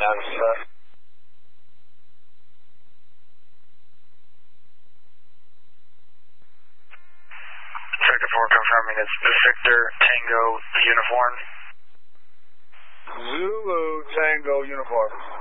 answer. Sector 4 confirming it's Victor Tango Uniform. Zulu Tango Uniform.